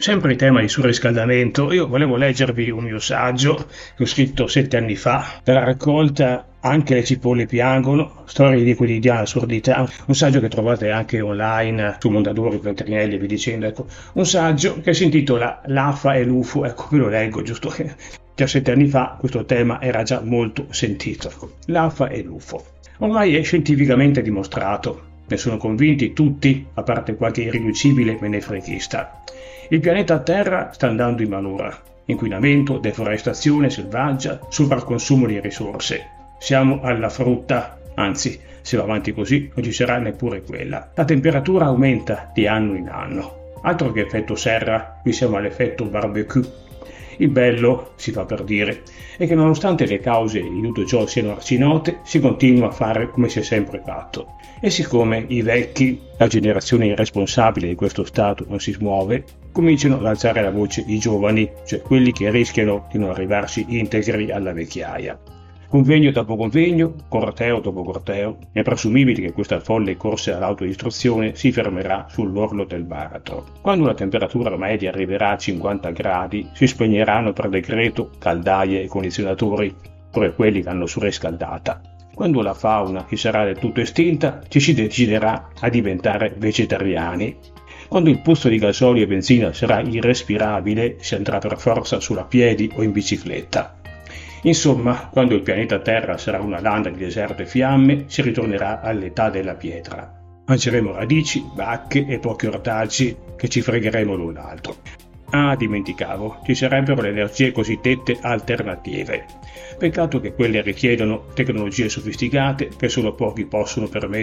Sempre in tema di surriscaldamento, io volevo leggervi un mio saggio che ho scritto 7 anni fa, dalla raccolta Anche le cipolle piangono, storie di quotidiana assurdità, un saggio che trovate anche online su Mondadori, Feltrinelli e via dicendo, ecco, un saggio che si intitola L'AFA e l'UFO, ecco, ve lo leggo giusto che già 7 anni fa questo tema era già molto sentito, ecco, l'AFA e l'UFO. Ormai è scientificamente dimostrato, ne sono convinti tutti, a parte qualche irriducibile menefreghista. Il pianeta Terra sta andando in malora. Inquinamento, deforestazione selvaggia, sovracconsumo di risorse. Siamo alla frutta, anzi, se va avanti così non ci sarà neppure quella. La temperatura aumenta di anno in anno. Altro che effetto serra, qui siamo all'effetto barbecue. Il bello, si fa per dire, è che nonostante le cause di tutto ciò siano arcinote, si continua a fare come si è sempre fatto. E siccome i vecchi, la generazione irresponsabile di questo Stato, non si smuove, cominciano ad alzare la voce i giovani, cioè quelli che rischiano di non arrivarsi integri alla vecchiaia. Convegno dopo convegno, corteo dopo corteo, è presumibile che questa folle corsa all'autodistruzione si fermerà sull'orlo del baratro. Quando la temperatura media arriverà a 50 gradi, si spegneranno per decreto caldaie e condizionatori, pure quelli che hanno surriscaldata. Quando la fauna si sarà del tutto estinta, ci si deciderà a diventare vegetariani. Quando il puzzo di gasolio e benzina sarà irrespirabile, si andrà per forza sulla piedi o in bicicletta. Insomma, quando il pianeta Terra sarà una landa di deserto e fiamme, si ritornerà all'età della pietra. Mangeremo radici, bacche e pochi ortaggi che ci fregheremo l'un l'altro. Ah, dimenticavo, ci sarebbero le energie cosiddette alternative. Peccato che quelle richiedono tecnologie sofisticate che solo pochi possono permettere